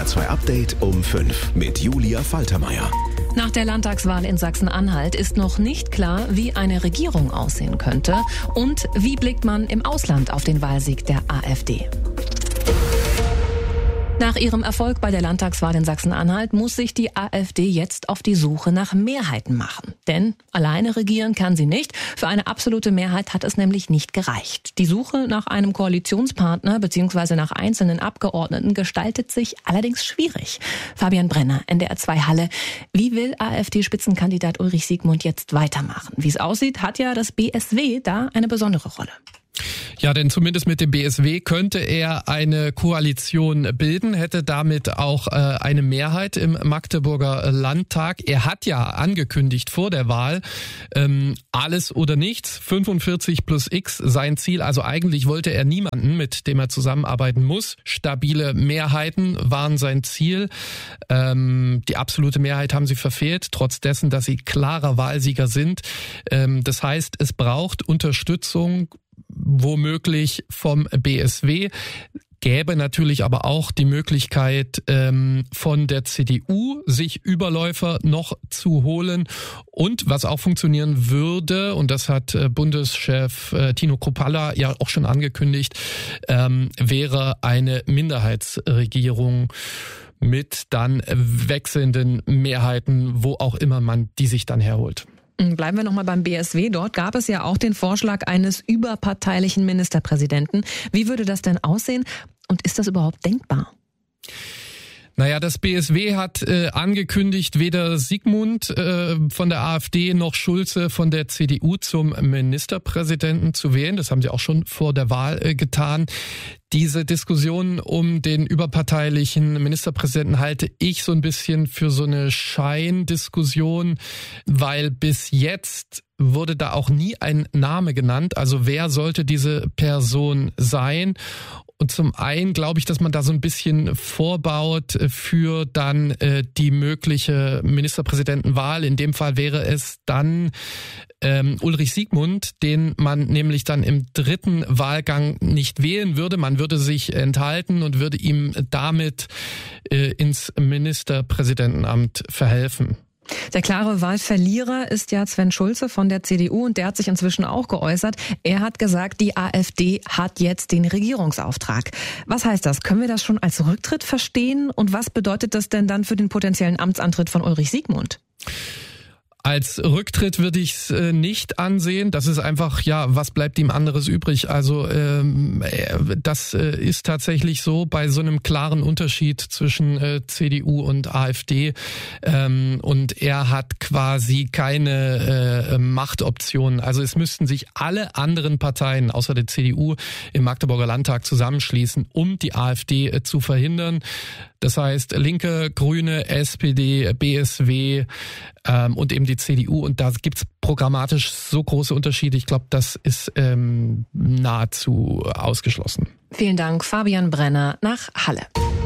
SWR2 Update um 5 mit Julia Faltermeier. Nach der Landtagswahl in Sachsen-Anhalt ist noch nicht klar, wie eine Regierung aussehen könnte und wie blickt man im Ausland auf den Wahlsieg der AfD. Nach ihrem Erfolg bei der Landtagswahl in Sachsen-Anhalt muss sich die AfD jetzt auf die Suche nach Mehrheiten machen. Denn alleine regieren kann sie nicht. Für eine absolute Mehrheit hat es nämlich nicht gereicht. Die Suche nach einem Koalitionspartner bzw. nach einzelnen Abgeordneten gestaltet sich allerdings schwierig. Fabian Brenner, NDR2 Halle. Wie will AfD-Spitzenkandidat Ulrich Siegmund jetzt weitermachen? Wie es aussieht, hat ja das BSW da eine besondere Rolle. Ja, denn zumindest mit dem BSW könnte er eine Koalition bilden, hätte damit auch eine Mehrheit im Magdeburger Landtag. Er hat ja angekündigt vor der Wahl, alles oder nichts, 45 plus X sein Ziel. Also eigentlich wollte er niemanden, mit dem er zusammenarbeiten muss. Stabile Mehrheiten waren sein Ziel. Die absolute Mehrheit haben sie verfehlt, trotz dessen, dass sie klarer Wahlsieger sind. Das heißt, es braucht Unterstützung, womöglich vom BSW, gäbe natürlich aber auch die Möglichkeit von der CDU, sich Überläufer noch zu holen. Und was auch funktionieren würde, und das hat Bundeschef Tino Kruppalla ja auch schon angekündigt, wäre eine Minderheitsregierung mit dann wechselnden Mehrheiten, wo auch immer man die sich dann herholt. Bleiben wir nochmal beim BSW. Dort gab es ja auch den Vorschlag eines überparteilichen Ministerpräsidenten. Wie würde das denn aussehen und ist das überhaupt denkbar? Naja, das BSW hat angekündigt, weder Siegmund von der AfD noch Schulze von der CDU zum Ministerpräsidenten zu wählen. Das haben sie auch schon vor der Wahl getan. Diese Diskussion um den überparteilichen Ministerpräsidenten halte ich so ein bisschen für so eine Scheindiskussion, weil bis jetzt wurde da auch nie ein Name genannt. Also wer sollte diese Person sein? Und zum einen glaube ich, dass man da so ein bisschen vorbaut für dann die mögliche Ministerpräsidentenwahl. In dem Fall wäre es dann Ulrich Siegmund, den man nämlich dann im dritten Wahlgang nicht wählen würde. Man würde sich enthalten und würde ihm damit ins Ministerpräsidentenamt verhelfen. Der klare Wahlverlierer ist ja Sven Schulze von der CDU und der hat sich inzwischen auch geäußert. Er hat gesagt, die AfD hat jetzt den Regierungsauftrag. Was heißt das? Können wir das schon als Rücktritt verstehen? Und was bedeutet das denn dann für den potenziellen Amtsantritt von Ulrich Siegmund? Als Rücktritt würde ich es nicht ansehen. Das ist einfach, ja, was bleibt ihm anderes übrig? Also das ist tatsächlich so bei so einem klaren Unterschied zwischen CDU und AfD. Und er hat quasi keine Machtoptionen. Also es müssten sich alle anderen Parteien außer der CDU im Magdeburger Landtag zusammenschließen, um die AfD zu verhindern. Das heißt Linke, Grüne, SPD, BSW und eben die CDU. Und da gibt's programmatisch so große Unterschiede. Ich glaube, das ist nahezu ausgeschlossen. Vielen Dank, Fabian Brenner nach Halle.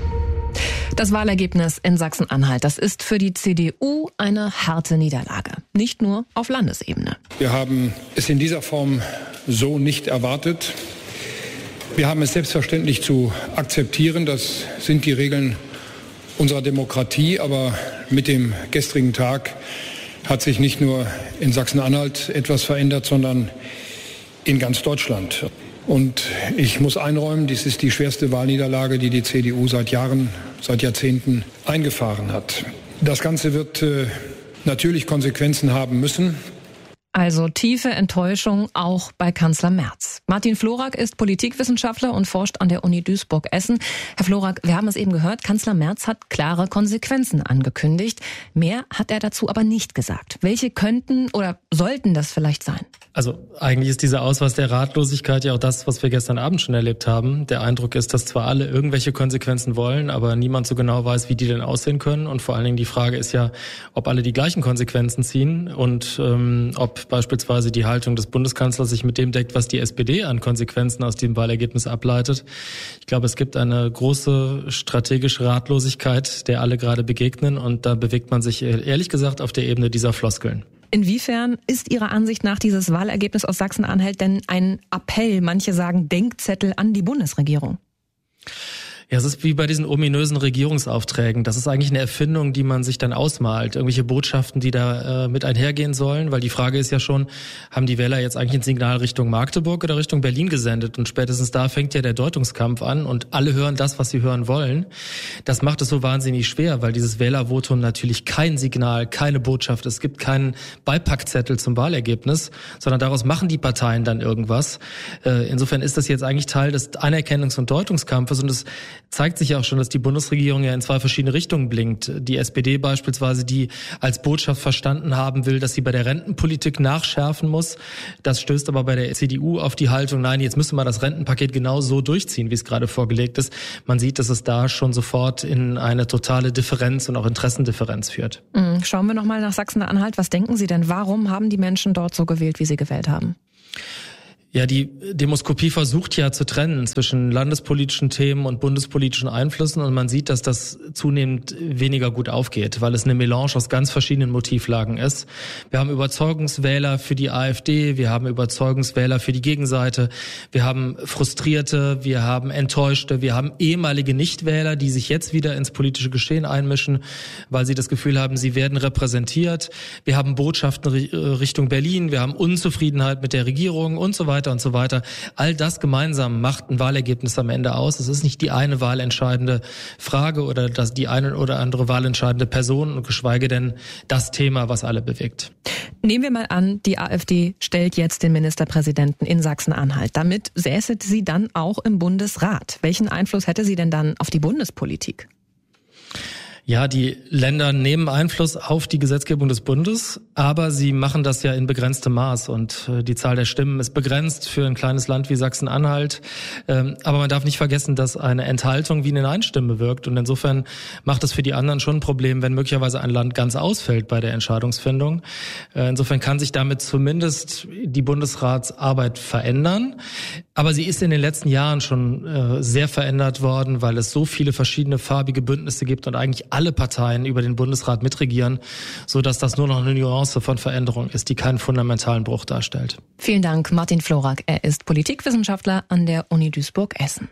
Das Wahlergebnis in Sachsen-Anhalt, das ist für die CDU eine harte Niederlage. Nicht nur auf Landesebene. Wir haben es in dieser Form so nicht erwartet. Wir haben es selbstverständlich zu akzeptieren. Das sind die Regeln unserer Demokratie. Aber mit dem gestrigen Tag hat sich nicht nur in Sachsen-Anhalt etwas verändert, sondern in ganz Deutschland. Und ich muss einräumen, dies ist die schwerste Wahlniederlage, die die CDU seit Jahren, seit Jahrzehnten eingefahren hat. Das Ganze wird natürlich Konsequenzen haben müssen. Also tiefe Enttäuschung auch bei Kanzler Merz. Martin Florak ist Politikwissenschaftler und forscht an der Uni Duisburg-Essen. Herr Florak, wir haben es eben gehört, Kanzler Merz hat klare Konsequenzen angekündigt. Mehr hat er dazu aber nicht gesagt. Welche könnten oder sollten das vielleicht sein? Also eigentlich ist dieser Ausweis der Ratlosigkeit ja auch das, was wir gestern Abend schon erlebt haben. Der Eindruck ist, dass zwar alle irgendwelche Konsequenzen wollen, aber niemand so genau weiß, wie die denn aussehen können. Und vor allen Dingen die Frage ist ja, ob alle die gleichen Konsequenzen ziehen und ob beispielsweise die Haltung des Bundeskanzlers sich mit dem deckt, was die SPD an Konsequenzen aus dem Wahlergebnis ableitet. Ich glaube, es gibt eine große strategische Ratlosigkeit, der alle gerade begegnen. Und da bewegt man sich ehrlich gesagt auf der Ebene dieser Floskeln. Inwiefern ist Ihrer Ansicht nach dieses Wahlergebnis aus Sachsen-Anhalt denn ein Appell, manche sagen Denkzettel an die Bundesregierung? Ja, es ist wie bei diesen ominösen Regierungsaufträgen. Das ist eigentlich eine Erfindung, die man sich dann ausmalt. Irgendwelche Botschaften, die da mit einhergehen sollen. Weil die Frage ist ja schon, haben die Wähler jetzt eigentlich ein Signal Richtung Magdeburg oder Richtung Berlin gesendet? Und spätestens da fängt ja der Deutungskampf an und alle hören das, was sie hören wollen. Das macht es so wahnsinnig schwer, weil dieses Wählervotum natürlich kein Signal, keine Botschaft, es gibt keinen Beipackzettel zum Wahlergebnis, sondern daraus machen die Parteien dann irgendwas. Insofern ist das jetzt eigentlich Teil des Anerkennungs- und Deutungskampfes und es zeigt sich ja auch schon, dass die Bundesregierung ja in zwei verschiedene Richtungen blinkt. Die SPD beispielsweise, die als Botschaft verstanden haben will, dass sie bei der Rentenpolitik nachschärfen muss. Das stößt aber bei der CDU auf die Haltung, nein, jetzt müssen wir das Rentenpaket genau so durchziehen, wie es gerade vorgelegt ist. Man sieht, dass es da schon sofort in eine totale Differenz und auch Interessendifferenz führt. Schauen wir nochmal nach Sachsen-Anhalt. Was denken Sie denn? Warum haben die Menschen dort so gewählt, wie sie gewählt haben? Ja, die Demoskopie versucht ja zu trennen zwischen landespolitischen Themen und bundespolitischen Einflüssen und man sieht, dass das zunehmend weniger gut aufgeht, weil es eine Melange aus ganz verschiedenen Motivlagen ist. Wir haben Überzeugungswähler für die AfD, wir haben Überzeugungswähler für die Gegenseite, wir haben Frustrierte, wir haben Enttäuschte, wir haben ehemalige Nichtwähler, die sich jetzt wieder ins politische Geschehen einmischen, weil sie das Gefühl haben, sie werden repräsentiert. Wir haben Botschaften Richtung Berlin, wir haben Unzufriedenheit mit der Regierung und so weiter und so weiter. All das gemeinsam macht ein Wahlergebnis am Ende aus. Es ist nicht die eine wahlentscheidende Frage oder die eine oder andere wahlentscheidende Person und geschweige denn das Thema, was alle bewegt. Nehmen wir mal an, die AfD stellt jetzt den Ministerpräsidenten in Sachsen-Anhalt. Damit säße sie dann auch im Bundesrat. Welchen Einfluss hätte sie denn dann auf die Bundespolitik? Ja, die Länder nehmen Einfluss auf die Gesetzgebung des Bundes, aber sie machen das ja in begrenztem Maß und die Zahl der Stimmen ist begrenzt für ein kleines Land wie Sachsen-Anhalt. Aber man darf nicht vergessen, dass eine Enthaltung wie eine Nein-Stimme wirkt und insofern macht es für die anderen schon ein Problem, wenn möglicherweise ein Land ganz ausfällt bei der Entscheidungsfindung. Insofern kann sich damit zumindest die Bundesratsarbeit verändern, aber sie ist in den letzten Jahren schon sehr verändert worden, weil es so viele verschiedene farbige Bündnisse gibt und eigentlich alle Parteien über den Bundesrat mitregieren, sodass das nur noch eine Nuance von Veränderung ist, die keinen fundamentalen Bruch darstellt. Vielen Dank, Martin Florak. Er ist Politikwissenschaftler an der Uni Duisburg-Essen.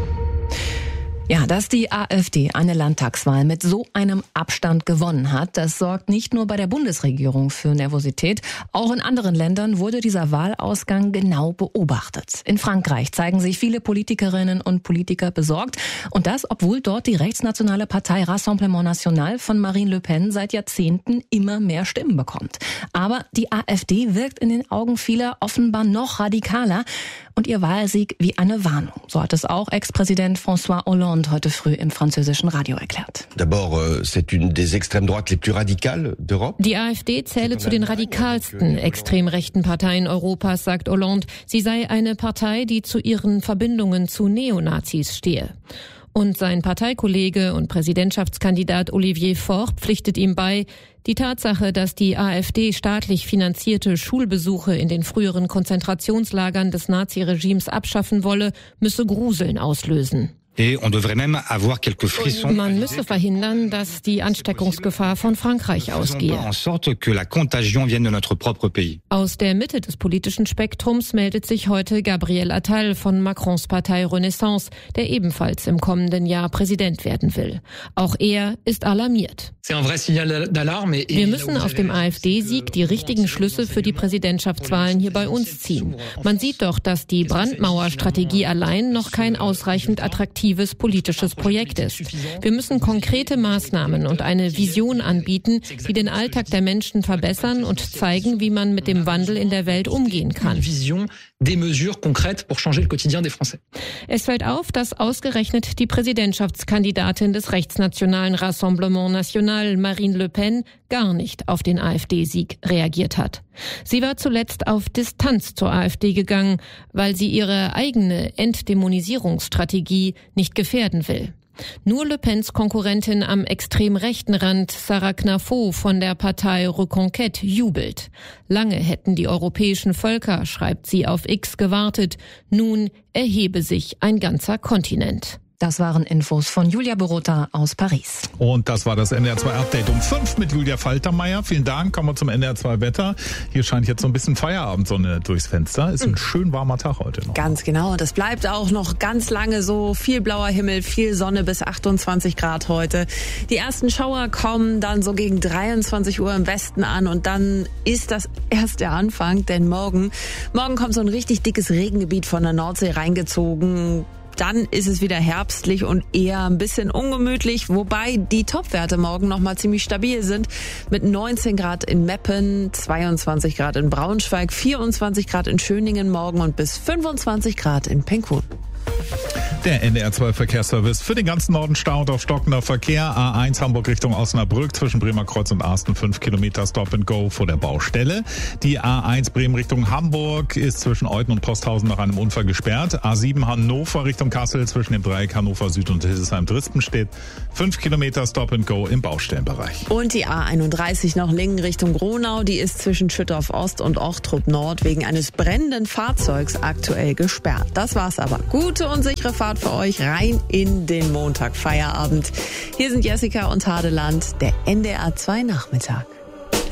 Ja, dass die AfD eine Landtagswahl mit so einem Abstand gewonnen hat, das sorgt nicht nur bei der Bundesregierung für Nervosität. Auch in anderen Ländern wurde dieser Wahlausgang genau beobachtet. In Frankreich zeigen sich viele Politikerinnen und Politiker besorgt. Und das, obwohl dort die rechtsnationale Partei Rassemblement National von Marine Le Pen seit Jahrzehnten immer mehr Stimmen bekommt. Aber die AfD wirkt in den Augen vieler offenbar noch radikaler. Und ihr Wahlsieg wie eine Warnung. So hat es auch Ex-Präsident François Hollande heute früh im französischen Radio erklärt. D'abord, c'est une des extrêmes droites les plus radicales d'Europe. Die AfD zähle zu den radikalsten extrem rechten Parteien Europas, sagt Hollande. Sie sei eine Partei, die zu ihren Verbindungen zu Neonazis stehe. Und sein Parteikollege und Präsidentschaftskandidat Olivier Faure pflichtet ihm bei, die Tatsache, dass die AfD staatlich finanzierte Schulbesuche in den früheren Konzentrationslagern des Naziregimes abschaffen wolle, müsse Gruseln auslösen. Man müsse verhindern, dass die Ansteckungsgefahr von Frankreich ausgehe. Aus der Mitte des politischen Spektrums meldet sich heute Gabriel Attal von Macrons Partei Renaissance, der ebenfalls im kommenden Jahr Präsident werden will. Auch er ist alarmiert. Wir müssen aus dem AfD-Sieg die richtigen Schlüsse für die Präsidentschaftswahlen hier bei uns ziehen. Man sieht doch, dass die Brandmauerstrategie allein noch kein ausreichend attraktives politisches Projekt ist. Wir müssen konkrete Maßnahmen und eine Vision anbieten, die den Alltag der Menschen verbessern und zeigen, wie man mit dem Wandel in der Welt umgehen kann. Es fällt auf, dass ausgerechnet die Präsidentschaftskandidatin des rechtsnationalen Rassemblement National, Marine Le Pen, gar nicht auf den AfD-Sieg reagiert hat. Sie war zuletzt auf Distanz zur AfD gegangen, weil sie ihre eigene Entdämonisierungsstrategie nicht gefährden will. Nur Le Pens Konkurrentin am extrem rechten Rand, Sarah Knafo von der Partei Reconquête, jubelt. Lange hätten die europäischen Völker, schreibt sie auf X, gewartet. Nun erhebe sich ein ganzer Kontinent. Das waren Infos von Julia Borota aus Paris. Und das war das NDR 2 Update um 5 mit Julia Faltermeier. Vielen Dank. Kommen wir zum NDR 2 Wetter. Hier scheint jetzt so ein bisschen Feierabendsonne durchs Fenster. Ist ein schön warmer Tag heute noch. Ganz genau. Und das bleibt auch noch ganz lange so. Viel blauer Himmel, viel Sonne bis 28 Grad heute. Die ersten Schauer kommen dann so gegen 23 Uhr im Westen an. Und dann ist das erst der Anfang. Denn morgen kommt so ein richtig dickes Regengebiet von der Nordsee reingezogen. Dann ist es wieder herbstlich und eher ein bisschen ungemütlich, wobei die Topwerte morgen nochmal ziemlich stabil sind. Mit 19 Grad in Meppen, 22 Grad in Braunschweig, 24 Grad in Schöningen morgen und bis 25 Grad in Penkhuhn. Der NDR 2 Verkehrsservice für den ganzen Norden staut auf stockender Verkehr. A1 Hamburg Richtung Osnabrück zwischen Bremer Kreuz und Arsten 5 Kilometer Stop and Go vor der Baustelle. Die A1 Bremen Richtung Hamburg ist zwischen Euten und Posthausen nach einem Unfall gesperrt. A7 Hannover Richtung Kassel zwischen dem Dreieck Hannover Süd und Hildesheim-Drispen steht 5 Kilometer Stop and Go im Baustellenbereich. Und die A31 noch Lingen Richtung Gronau, die ist zwischen Schüttorf Ost und Ochtrup Nord wegen eines brennenden Fahrzeugs aktuell gesperrt. Das war's aber. Gute und sichere Fahrt für euch rein in den Montag Feierabend. Hier sind Jessica und Hadeland, der NDR 2 Nachmittag.